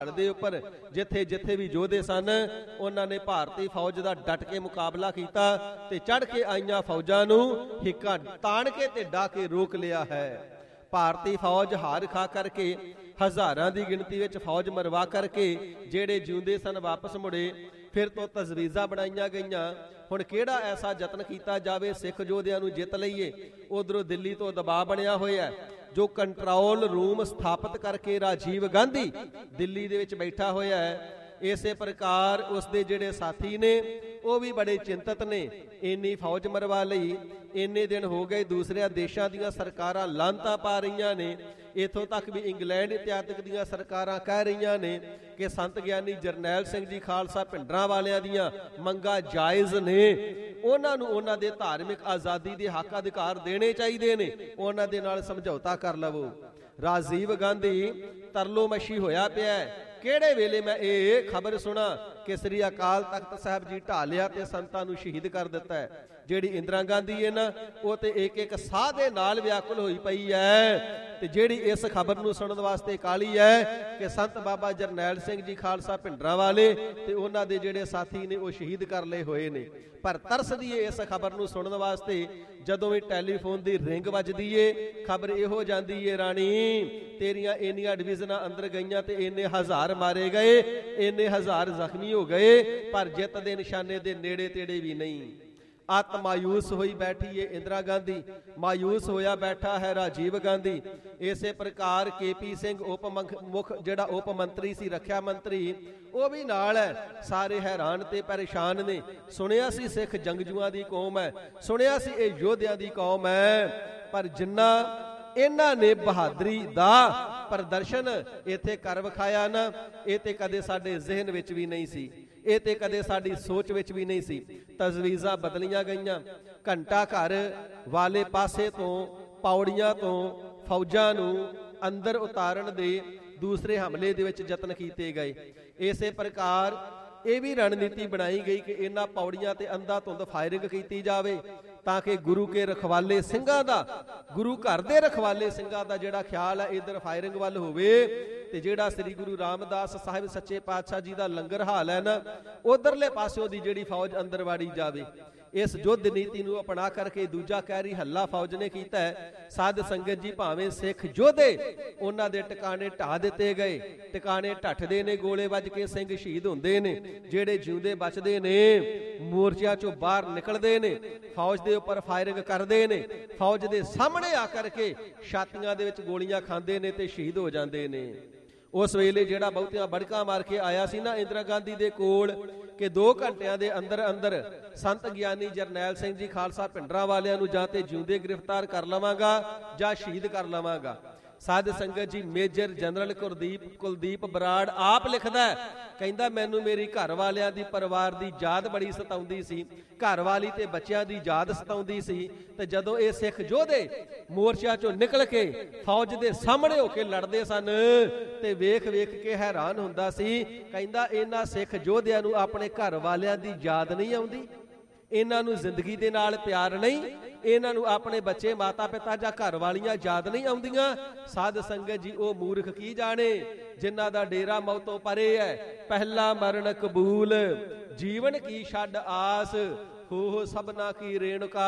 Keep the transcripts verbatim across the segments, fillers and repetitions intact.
ਦੇ ਉੱਪਰ ਜਿੱਥੇ ਜਿੱਥੇ ਵੀ ਯੋਧੇ ਸਨ ਉਹਨਾਂ ਨੇ ਭਾਰਤੀ ਫੌਜ ਦਾ ਡਟ ਕੇ ਮੁਕਾਬਲਾ ਕੀਤਾ ਤੇ ਚੜ੍ਹ ਕੇ ਆਈਆਂ ਫੌਜਾਂ ਨੂੰ ਹਿੱਕਾਂ ਤਾਣ ਕੇ ਤੇ ਡਾ ਕੇ ਰੋਕ ਲਿਆ ਹੈ। ਭਾਰਤੀ ਫੌਜ ਹਾਰ ਖਾ ਕਰਕੇ ਹਜ਼ਾਰਾਂ ਦੀ ਗਿਣਤੀ ਵਿੱਚ ਫੌਜ ਮਰਵਾ ਕਰਕੇ ਜਿਹੜੇ ਜਿਉਂਦੇ ਸਨ ਵਾਪਸ ਮੁੜੇ। ਫਿਰ ਤੋਂ ਤਜਵੀਜ਼ਾਂ ਬਣਾਈਆਂ ਗਈਆਂ, ਹੁਣ ਕਿਹੜਾ ਐਸਾ ਯਤਨ ਕੀਤਾ ਜਾਵੇ ਸਿੱਖ ਯੋਧਿਆਂ ਨੂੰ ਜਿੱਤ ਲਈਏ। ਉਧਰੋਂ ਦਿੱਲੀ ਤੋਂ ਦਬਾਅ ਬਣਿਆ ਹੋਇਆ, ਜੋ ਕੰਟਰੋਲ ਰੂਮ ਸਥਾਪਿਤ ਕਰਕੇ ਰਾਜੀਵ ਗਾਂਧੀ ਦਿੱਲੀ ਦੇ ਵਿੱਚ ਬੈਠਾ ਹੋਇਆ ਹੈ। ਇਸੇ ਪ੍ਰਕਾਰ ਉਸਦੇ ਜਿਹੜੇ ਸਾਥੀ ਨੇ ਉਹ ਵੀ ਬੜੇ ਚਿੰਤਤ ਨੇ। ਇੰਨੀ ਫੌਜ ਮਰਵਾ ਲਈ, ਇੰਨੇ ਦਿਨ ਹੋ ਗਏ ਦੂਸਰਿਆਂ ਦੇਸ਼ਾਂ ਦੀਆਂ ਸਰਕਾਰਾਂ ਲਾਂਤਾਂ ਪਾ ਰਹੀਆਂ ਨੇ। ਇੱਥੋਂ ਤੱਕ ਵੀ ਇੰਗਲੈਂਡ ਇਤਿਹਾਦਿਕ ਦੀਆਂ ਸਰਕਾਰਾਂ ਕਹਿ ਰਹੀਆਂ ਨੇ ਕਿ ਸੰਤ ਗਿਆਨੀ ਜਰਨੈਲ ਸਿੰਘ ਜੀ ਖਾਲਸਾ ਭਿੰਡਰਾਂ ਵਾਲਿਆਂ ਦੀਆਂ ਮੰਗਾਂ ਜਾਇਜ਼ ਨੇ, ਉਹਨਾਂ ਨੂੰ ਉਹਨਾਂ ਦੇ ਧਾਰਮਿਕ ਆਜ਼ਾਦੀ ਦੇ ਹੱਕ ਅਧਿਕਾਰ ਦੇਣੇ ਚਾਹੀਦੇ ਨੇ, ਉਹਨਾਂ ਦੇ ਨਾਲ ਸਮਝੌਤਾ ਕਰ ਲਵੋ। ਰਾਜੀਵ ਗਾਂਧੀ ਤਰਲੋਮਸ਼ੀ ਹੋਇਆ ਪਿਆ ਹੈ। ਕਿਹੜੇ ਵੇਲੇ ਮੈਂ ਇਹ ਖਬਰ ਸੁਣਾ ਕਿ ਸ੍ਰੀ ਅਕਾਲ ਤਖਤ ਸਾਹਿਬ ਜੀ ਢਾਹ ਲਿਆ ਤੇ ਸੰਤਾਂ ਨੂੰ ਸ਼ਹੀਦ ਕਰ ਦਿੱਤਾ ਹੈ। ਜਿਹੜੀ ਇੰਦਰਾ ਗਾਂਧੀ ਹੈ ਨਾ, ਉਹ ਤੇ ਇੱਕ ਇੱਕ ਸਾਹ ਦੇ ਨਾਲ ਵਿਆਕੁਲ ਹੋਈ ਪਈ ਹੈ। ਤੇ ਜਿਹੜੀ ਇਸ ਖਬਰ ਨੂੰ ਸੁਣਨ ਵਾਸਤੇ ਕਾਲੀ ਹੈ ਕਿ ਸੰਤ ਬਾਬਾ ਜਰਨੈਲ ਸਿੰਘ ਜੀ ਖਾਲਸਾ ਭਿੰਡਰਾਂ ਵਾਲੇ ਤੇ ਉਹਨਾਂ ਦੇ ਜਿਹੜੇ ਸਾਥੀ ਨੇ ਉਹ ਸ਼ਹੀਦ ਕਰ ਲਏ ਹੋਏ ਨੇ। ਪਰ ਤਰਸਦੀ ਏ ਇਸ ਖਬਰ ਨੂੰ ਸੁਣਨ ਵਾਸਤੇ। ਜਦੋਂ ਵੀ ਟੈਲੀਫੋਨ ਦੀ ਰਿੰਗ ਵੱਜਦੀ ਏ, ਖਬਰ ਇਹੋ ਜਾਂਦੀ ਏ, ਰਾਣੀ ਤੇਰੀਆਂ ਇੰਨੀਆਂ ਡਿਵੀਜ਼ਨਾਂ ਅੰਦਰ ਗਈਆਂ ਤੇ ਇੰਨੇ ਹਜ਼ਾਰ ਮਾਰੇ ਗਏ, ਇੰਨੇ ਹਜ਼ਾਰ ਜ਼ਖਮੀ ਹੋ ਗਏ, ਪਰ ਜਿੱਤ ਦੇ ਨਿਸ਼ਾਨੇ ਦੇ ਨੇੜੇ ਤੇੜੇ ਵੀ ਨਹੀਂ। ਅੱਤ ਮਾਯੂਸ ਹੋਈ ਬੈਠੀ ਏ ਇੰਦਰਾ ਗਾਂਧੀ, ਮਾਯੂਸ ਹੋਇਆ ਬੈਠਾ ਹੈ ਰਾਜੀਵ ਗਾਂਧੀ। ਇਸੇ ਪ੍ਰਕਾਰ ਕੇ ਪੀ ਸਿੰਘ ਉਪ ਮੁੱਖ ਜਿਹੜਾ ਉਪ ਮੰਤਰੀ ਸੀ, ਰੱਖਿਆ ਮੰਤਰੀ, ਉਹ ਵੀ ਨਾਲ ਹੈ। ਸਾਰੇ ਹੈਰਾਨ ਤੇ ਪਰੇਸ਼ਾਨ ਨੇ। ਸੁਣਿਆ ਸੀ ਸਿੱਖ ਜੰਗਜੂਆਂ ਦੀ ਕੌਮ ਹੈ, ਸੁਣਿਆ ਸੀ ਇਹ ਯੋਧਿਆਂ ਦੀ ਕੌਮ ਹੈ, ਪਰ ਜਿੰਨਾ ਇਹਨਾਂ ਨੇ ਬਹਾਦਰੀ ਦਾ ਪ੍ਰਦਰਸ਼ਨ ਇੱਥੇ ਕਰ ਵਿਖਾਇਆ ਨਾ, ਇਹ ਤੇ ਕਦੇ ਸਾਡੇ ਜ਼ਿਹਨ ਵਿੱਚ ਵੀ ਨਹੀਂ ਸੀ, ਇਹ ਤੇ ਕਦੇ ਸਾਡੀ ਸੋਚ ਵਿੱਚ ਵੀ ਨਹੀਂ ਸੀ। ਤਜਵੀਜ਼ਾਂ ਬਦਲੀਆਂ ਗਈਆਂ। ਘੰਟਾ ਘਰ ਵਾਲੇ ਪਾਸੇ ਤੋਂ ਪੌੜੀਆਂ ਤੋਂ ਫੌਜਾਂ ਨੂੰ ਅੰਦਰ ਉਤਾਰਨ ਦੇ ਦੂਸਰੇ ਹਮਲੇ ਦੇ ਵਿੱਚ ਯਤਨ ਕੀਤੇ ਗਏ। ਇਸੇ ਪ੍ਰਕਾਰ ਇਹ ਵੀ ਰਣਨੀਤੀ ਬਣਾਈ ਗਈ ਕਿ ਇਹਨਾਂ ਪੌੜੀਆਂ ਤੇ ਅੰਧਾ ਧੁੰਦ ਫਾਇਰਿੰਗ ਕੀਤੀ ਜਾਵੇ ਤਾਂ ਕਿ ਗੁਰੂ ਕੇ ਰਖਵਾਲੇ ਸਿੰਘਾਂ ਦਾ, ਗੁਰੂ ਘਰ ਦੇ ਰਖਵਾਲੇ ਸਿੰਘਾਂ ਦਾ ਜਿਹੜਾ ਖਿਆਲ ਹੈ ਇਧਰ ਫਾਇਰਿੰਗ ਵੱਲ ਹੋਵੇ, ਤੇ ਜਿਹੜਾ ਸ੍ਰੀ ਗੁਰੂ ਰਾਮਦਾਸ ਸਾਹਿਬ ਸੱਚੇ ਪਾਤਸ਼ਾਹ ਜੀ ਦਾ ਲੰਗਰ ਹਾਲ ਹੈ ਨਾ, ਉਧਰਲੇ ਪਾਸਿਓਂ ਦੀ ਜਿਹੜੀ ਫੌਜ ਅੰਦਰ ਵਾੜੀ ਜਾਵੇ। ਇਸ ਯੁੱਧ ਨੀਤੀ ਨੂੰ ਅਪਣਾ ਕਰਕੇ ਦੂਜਾ ਕਹਿਰੀ ਹੱਲਾ ਫੌਜ ਨੇ ਕੀਤਾ ਹੈ। ਸਾਧ ਸੰਗਤ ਜੀ, ਭਾਵੇਂ ਸਿੱਖ ਯੋਧੇ ਉਹਨਾਂ ਦੇ ਟਿਕਾਣੇ ਢਾਹ ਦਿੱਤੇ ਗਏ, ਟਿਕਾਣੇ ਢੱਠਦੇ ਨੇ, ਗੋਲੇ ਵੱਜ ਕੇ ਸਿੰਘ ਸ਼ਹੀਦ ਹੁੰਦੇ ਨੇ, ਜਿਹੜੇ ਜਿਉਂਦੇ ਬਚਦੇ ਨੇ ਮੋਰਚਿਆਂ ਚੋਂ ਬਾਹਰ ਨਿਕਲਦੇ ਨੇ, ਫੌਜ ਦੇ ਉੱਪਰ ਫਾਇਰਿੰਗ ਕਰਦੇ ਨੇ, ਫੌਜ ਦੇ ਸਾਹਮਣੇ ਆ ਕਰਕੇ ਛਾਤੀਆਂ ਦੇ ਵਿੱਚ ਗੋਲੀਆਂ ਖਾਂਦੇ ਨੇ ਤੇ ਸ਼ਹੀਦ ਹੋ ਜਾਂਦੇ ਨੇ। ਉਸ ਵੇਲੇ ਜਿਹੜਾ ਬਹੁਤੀਆਂ ਬੜਕਾਂ ਮਾਰ ਕੇ ਆਇਆ ਸੀ ਨਾ ਇੰਦਰਾ ਗਾਂਧੀ ਦੇ ਕੋਲ ਕਿ ਦੋ ਘੰਟਿਆਂ ਦੇ ਅੰਦਰ ਅੰਦਰ ਸੰਤ ਗਿਆਨੀ ਜਰਨੈਲ ਸਿੰਘ ਜੀ ਖਾਲਸਾ ਭਿੰਡਰਾਂ ਵਾਲਿਆਂ ਨੂੰ ਜਾਂ ਤੇ ਜਿਉਂਦੇ ਗ੍ਰਿਫਤਾਰ ਕਰ ਲਵਾਂਗਾ ਜਾਂ ਸ਼ਹੀਦ ਕਰ ਲਵਾਂਗਾ। ਸਾਧ ਸੰਗਤ ਜੀ, ਮੇਜਰ ਜਨਰਲ ਕੁਲਦੀਪ ਕੁਲਦੀਪ ਬਰਾੜ ਆਪ ਲਿਖਦਾ, ਕਹਿੰਦਾ ਮੈਨੂੰ ਮੇਰੀ ਘਰ ਵਾਲਿਆਂ ਦੀ ਪਰਿਵਾਰ ਦੀ ਯਾਦ ਬੜੀ ਸਤਾਉਂਦੀ ਸੀ, ਘਰ ਵਾਲੀ ਤੇ ਬੱਚਿਆਂ ਦੀ ਯਾਦ ਸਤਾਉਂਦੀ ਸੀ। ਤੇ ਜਦੋਂ ਇਹ ਸਿੱਖ ਯੋਧੇ ਮੋਰਚਿਆਂ ਚੋਂ ਨਿਕਲ ਕੇ ਫੌਜ ਦੇ ਸਾਹਮਣੇ ਹੋ ਕੇ ਲੜਦੇ ਸਨ ਤੇ ਵੇਖ ਵੇਖ ਕੇ ਹੈਰਾਨ ਹੁੰਦਾ ਸੀ। ਕਹਿੰਦਾ ਇਹਨਾਂ ਸਿੱਖ ਯੋਧਿਆਂ ਨੂੰ ਆਪਣੇ ਘਰ ਵਾਲਿਆਂ ਦੀ ਯਾਦ ਨਹੀਂ ਆਉਂਦੀ, ਇਹਨਾਂ ਨੂੰ ਜ਼ਿੰਦਗੀ ਦੇ ਨਾਲ ਪਿਆਰ ਨਹੀਂ, ਇਹਨਾਂ ਨੂੰ ਆਪਣੇ ਬੱਚੇ ਮਾਤਾ ਪਿਤਾ ਜਾਂ ਘਰ ਵਾਲੀਆਂ ਯਾਦ ਨਹੀਂ ਆਉਂਦੀਆਂ। ਸਾਧ ਸੰਗਤ ਜੀ, ਉਹ ਮੂਰਖ ਕੀ ਜਾਣੇ ਜਿਨ੍ਹਾਂ ਦਾ ਡੇਰਾ ਮੌਤੋਂ ਪਰੇ ਹੈ। ਪਹਿਲਾ ਮਰਨ ਕਬੂਲ, ਜੀਵਨ ਕੀ ਛੱਡ ਆਸ, ਹੋ ਸਭਨਾ ਕੀ ਰੇਣੁਕਾ,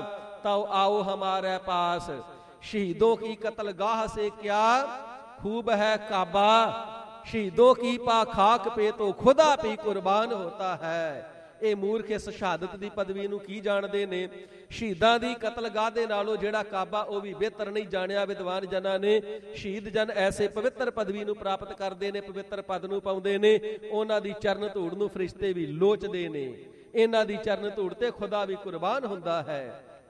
ਤਉ ਆਓ ਹਮਾਰੇ ਪਾਸ। शहीदों की कत्लगाह से क्या खूब है काबा, शहीदों की पा खाक पे तो खुदा भी कुर्बान होता है। ਇਹ ਮੂਰਖ ਇਸ ਸ਼ਹਾਦਤ ਦੀ ਪਦਵੀ ਨੂੰ ਕੀ ਜਾਣਦੇ ਨੇ? ਸ਼ਹੀਦਾਂ ਦੀ ਕਤਲਗਾਹ ਦੇ ਨਾਲੋਂ ਜਿਹੜਾ ਕਾਬਾ ਉਹ ਵੀ ਬਿਹਤਰ ਨਹੀਂ ਜਾਣਿਆ ਵਿਦਵਾਨ ਜਨਾਂ ਨੇ। ਸ਼ਹੀਦ ਜਨ ਐਸੇ ਪਵਿੱਤਰ ਪਦਵੀ ਨੂੰ ਪ੍ਰਾਪਤ ਕਰਦੇ ਨੇ, ਪਵਿੱਤਰ ਪਦ ਨੂੰ ਪਾਉਂਦੇ ਨੇ, ਉਹਨਾਂ ਦੀ ਚਰਨ ਧੂੜ ਨੂੰ ਫਰਿਸ਼ਤੇ ਵੀ ਲੋਚਦੇ ਨੇ, ਇਹਨਾਂ ਦੀ ਚਰਨ ਧੂੜ ਤੇ ਖੁਦਾ ਵੀ ਕੁਰਬਾਨ ਹੁੰਦਾ ਹੈ।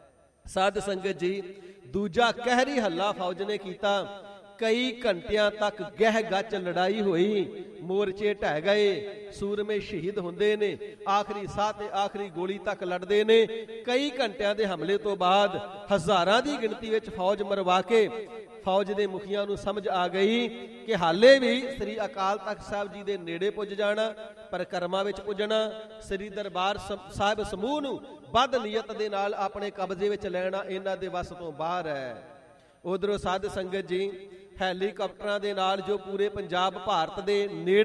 ਸਾਧ ਸੰਗਤ ਜੀ, ਦੂਜਾ ਕਹਿਰੀ ਹੱਲਾ ਫੌਜ ਨੇ ਕੀਤਾ। ਕਈ ਘੰਟਿਆਂ ਤੱਕ ਗਹਿ ਗੱਚ ਲੜਾਈ ਹੋਈ, ਮੋਰਚੇ ਢਹਿ ਗਏ, ਸੂਰਮੇ ਸ਼ਹੀਦ ਹੁੰਦੇ ਨੇ, ਆਖਰੀ ਸਾਹ ਤੇ ਆਖਰੀ ਗੋਲੀ ਤੱਕ ਲੜਦੇ ਨੇ। ਕਈ ਘੰਟਿਆਂ ਦੇ ਹਮਲੇ ਤੋਂ ਬਾਅਦ ਹਜ਼ਾਰਾਂ ਦੀ ਗਿਣਤੀ ਵਿੱਚ ਫੌਜ ਮਰਵਾ ਕੇ ਫੌਜ ਦੇ ਮੁਖੀਆਂ ਨੂੰ ਸਮਝ ਆ ਗਈ ਕਿ ਹਾਲੇ ਵੀ ਸ੍ਰੀ ਅਕਾਲ ਤਖਤ ਸਾਹਿਬ ਜੀ ਦੇ ਨੇੜੇ ਪੁੱਜ ਜਾਣਾ, ਪਰਿਕਰਮਾ ਵਿੱਚ ਪੁੱਜਣਾ, ਸ੍ਰੀ ਦਰਬਾਰ ਸਾਹਿਬ ਸਮੂਹ ਨੂੰ ਬਦ ਨੀਅਤ ਦੇ ਨਾਲ ਆਪਣੇ ਕਬਜ਼ੇ ਵਿੱਚ ਲੈਣਾ ਇਹਨਾਂ ਦੇ ਵੱਸ ਤੋਂ ਬਾਹਰ ਹੈ। ਉਧਰੋਂ ਸਾਧ ਸੰਗਤ ਜੀ, ਹੈਲੀਕਾਪਟਰਾਂ ਦੇ ਨਾਲ ਜੋ ਪੂਰੇ ਪੰਜਾਬ ਭਾਰਤ ਦੇ ਨੇੜੇ